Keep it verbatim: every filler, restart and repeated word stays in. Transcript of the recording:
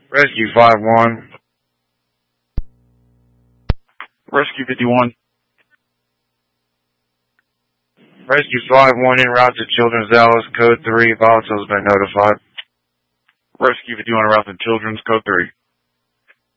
Rescue five one. Rescue fifty-one. Rescue five one en route to Children's Dallas, code three. Volatile has been notified. Rescue fifty-one en route to Children's, code three.